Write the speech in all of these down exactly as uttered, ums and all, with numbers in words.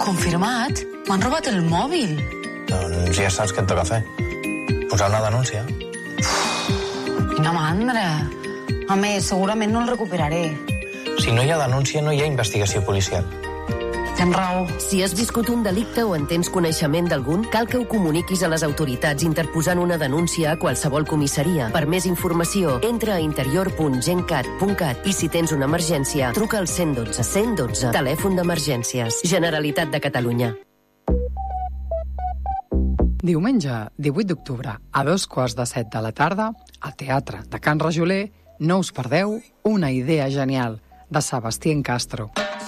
Confirmat? M'han robat el mòbil. Doncs ja saps què et toca fer. Posar una denúncia. Uf, quina mandra. A més, segurament no el recuperaré. Si no hi ha denúncia, no hi ha investigació policial. Tens raó. Si has viscut un delicte o en tens coneixement d'algun, cal que ho comuniquis a les autoritats interposant una denúncia a qualsevol comissaria. Per més informació, entra a interior punt gencat punt cat i si tens una emergència, truca al cent i dotze. cent i dotze. Telèfon d'emergències. Generalitat de Catalunya. Diumenge, divuit d'octubre, a dos quarts de set de la tarda, al Teatre de Can Rajoler, no us perdeu Una idea genial, de Sebastián Castro.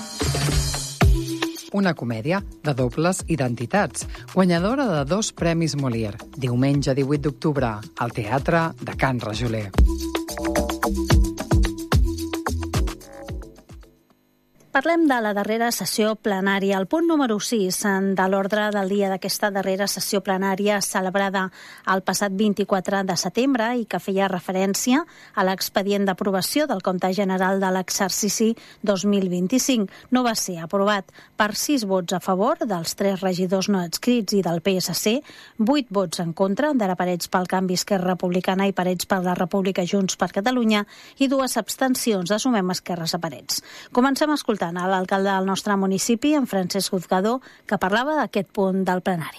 Una comèdia de dobles identitats, guanyadora de dos premis Molière. Diumenge divuit d'octubre, al Teatre de Can Rajoler. Parlem de la darrera sessió plenària. El punt número sis de l'ordre del dia d'aquesta darrera sessió plenària celebrada el passat vint-i-quatre de setembre i que feia referència a l'expedient d'aprovació del compte general de l'exercici dos mil vint-i-cinc no va ser aprovat per sis vots a favor dels tres regidors no adscrits i del P S C, vuit vots en contra d'Ara Parets pel Canvi, Esquerra Republicana i Parets per la República Junts per Catalunya i dues abstencions de Sumem Esquerres a Parets. Comencem a escoltar a l'alcalde del nostre municipi, en Francesc Juzgador, que parlava d'aquest punt del plenari.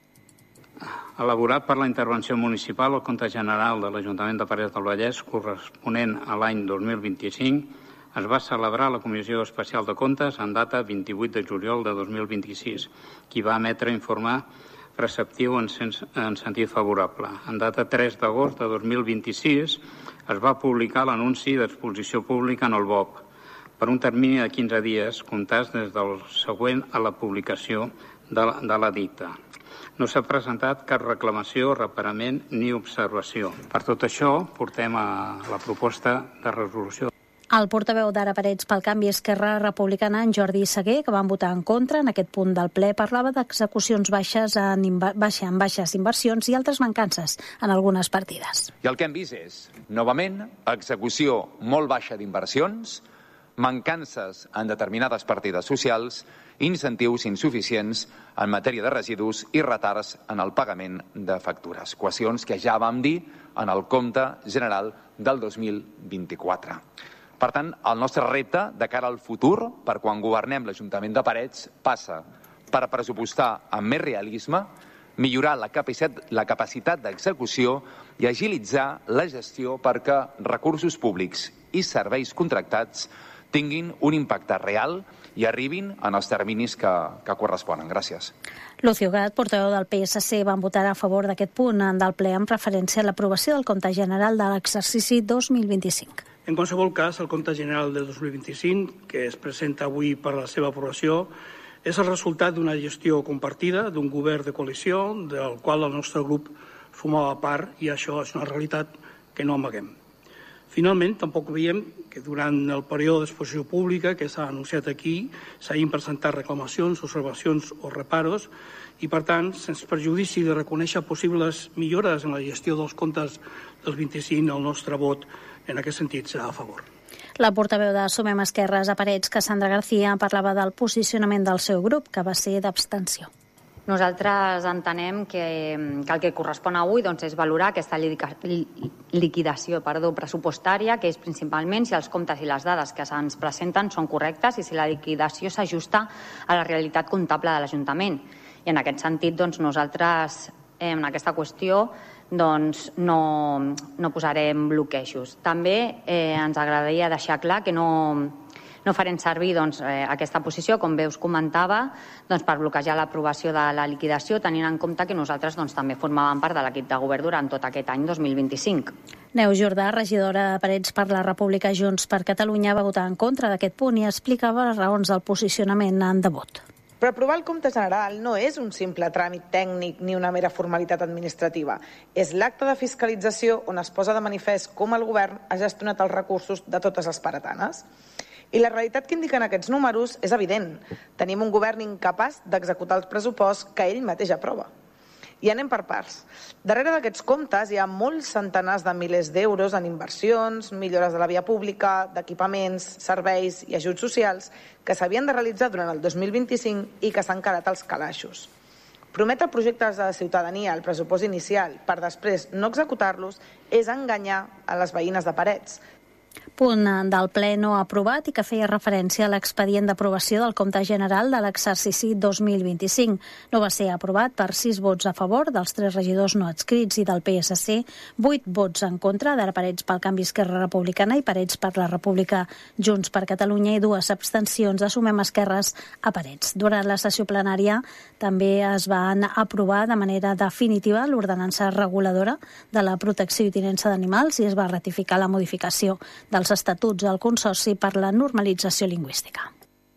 Elaborat per la intervenció municipal, el compte general de l'Ajuntament de Parets del Vallès, corresponent a l'any dos mil vint-i-cinc, es va celebrar a la Comissió Especial de Comptes en data vint-i-vuit de juliol de dos mil vint-i-sis, qui va emetre informar preceptiu en, sens, en sentit favorable. En data tres d'agost de dos mil vint-i-sis es va publicar l'anunci d'exposició pública en el B O P, per un termini de quinze dies, comptats des del següent a la publicació de la, de la dita. No s'ha presentat cap reclamació, reparament ni observació. Per tot això, portem a la proposta de resolució. El portaveu d'Ara Parets pel Canvi, Esquerra Republicana, en Jordi Seguer, que van votar en contra en aquest punt del ple, parlava d'execucions baixes en, baixa, en baixes inversions i altres mancances en algunes partides. I el que hem vist és, novament, execució molt baixa d'inversions, mancances en determinades partides socials, incentius insuficients en matèria de residus i retards en el pagament de factures. Qüestions que ja vam dir en el compte general del dos mil vint-i-quatre. Per tant, el nostre repte de cara al futur, per quan governem l'Ajuntament de Parets, passa per pressupostar amb més realisme, millorar la capacitat, la capacitat d'execució i agilitzar la gestió perquè recursos públics i serveis contractats tinguin un impacte real i arribin en els terminis que, que corresponen. Gràcies. Lucio Gat, portaveu del P S C, van votar a favor d'aquest punt del ple en referència a l'aprovació del compte general de l'exercici dos mil vint-i-cinc. En qualsevol cas, el compte general de dos mil vint-i-cinc, que es presenta avui per a la seva aprovació, és el resultat d'una gestió compartida d'un govern de coalició del qual el nostre grup formava part i això és una realitat que no amaguem. Finalment, tampoc veiem que durant el període d'exposició pública que s'ha anunciat aquí s'hagin presentat reclamacions, observacions o reparos i, per tant, sense perjudici de reconèixer possibles millores en la gestió dels comptes del vint-i-cinc, el nostre vot en aquest sentit serà a favor. La portaveu de Sumem Esquerres a Parets, Cassandra García, parlava del posicionament del seu grup, que va ser d'abstenció. Nosaltres entenem que, que el que correspon avui doncs, és valorar aquesta liquidació perdó, pressupostària, que és principalment si els comptes i les dades que se'ns presenten són correctes i si la liquidació s'ajusta a la realitat comptable de l'Ajuntament. I en aquest sentit, doncs, nosaltres en aquesta qüestió doncs, no, no posarem bloquejos. També eh, ens agradaria deixar clar que no... No farem servir doncs, eh, aquesta posició, com bé us comentava, doncs, per bloquejar l'aprovació de la liquidació, tenint en compte que nosaltres doncs, també formàvem part de l'equip de govern durant tot aquest any dos mil vint-i-cinc. Neus Jordà, regidora de Parets per la República Junts per Catalunya, va votar en contra d'aquest punt i explicava les raons del posicionament en de vot. Però aprovar el compte general no és un simple tràmit tècnic ni una mera formalitat administrativa. És l'acte de fiscalització on es posa de manifest com el govern ha gestionat els recursos de totes les paretanes. I la realitat que indiquen aquests números és evident. Tenim un govern incapaç d'executar el pressupost que ell mateix aprova. I anem per parts. Darrere d'aquests comptes hi ha molts centenars de milers d'euros en inversions, millores de la via pública, d'equipaments, serveis i ajuts socials que s'havien de realitzar durant el dos mil vint-i-cinc i que s'han quedat als calaixos. Prometre projectes de ciutadania al pressupost inicial per després no executar-los és enganyar a les veïnes de Parets. Punt del ple no aprovat i que feia referència a l'expedient d'aprovació del compte general de l'exercici dos mil vint-i-cinc. No va ser aprovat per sis vots a favor dels tres regidors no adscrits i del P S C, vuit vots en contra, d'Ara Parets pel Canvi Esquerra Republicana i Parets per la República Junts per Catalunya i dues abstencions de Sumem Esquerres a Parets. Durant la sessió plenària també es van aprovar de manera definitiva l'ordenança reguladora de la protecció i tinença d'animals i es va ratificar la modificació dels estatuts del Consorci per la normalització lingüística.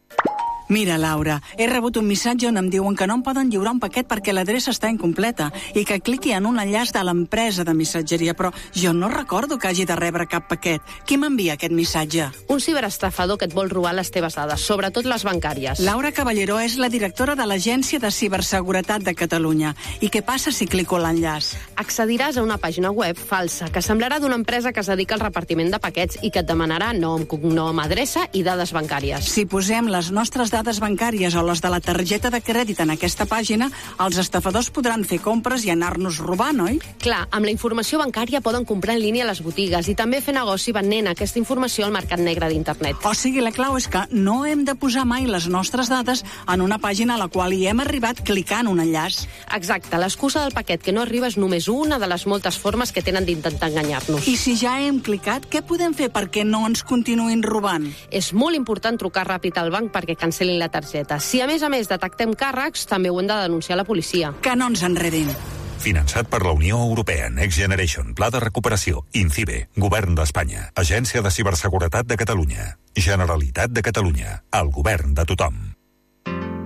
Mira, Laura, he rebut un missatge on em diuen que no em poden lliurar un paquet perquè l'adreça està incompleta i que cliqui en un enllaç de l'empresa de missatgeria, però jo no recordo que hagi de rebre cap paquet. Qui m'envia aquest missatge? Un ciberestafador que et vol robar les teves dades, sobretot les bancàries. Laura Caballero és la directora de l'Agència de Ciberseguretat de Catalunya. I què passa si clico l'enllaç? Accediràs a una pàgina web falsa que semblarà d'una empresa que es dedica al repartiment de paquets i que et demanarà nom, cognom, adreça i dades bancàries. Si posem les nostres dades bancàries o les de la targeta de crèdit en aquesta pàgina, els estafadors podran fer compres i anar-nos robant, oi? Clar, amb la informació bancària poden comprar en línia a les botigues i també fer negoci venent aquesta informació al mercat negre d'internet. O sigui, la clau és que no hem de posar mai les nostres dades en una pàgina a la qual hi hem arribat clicant un enllaç. Exacte, l'excusa del paquet que no arriba és només una de les moltes formes que tenen d'intentar enganyar-nos. I si ja hem clicat, què podem fer perquè no ens continuïn robant? És molt important trucar ràpid al banc perquè cancel·lin la targeta. Si a més a més detectem càrrecs, també ho hem de denunciar a la policia. Que no ens enredin. Finançat per la Unió Europea, Next Generation, Pla de Recuperació, INCIBE, Govern d'Espanya, Agència de Ciberseguretat de Catalunya, Generalitat de Catalunya, el govern de tothom.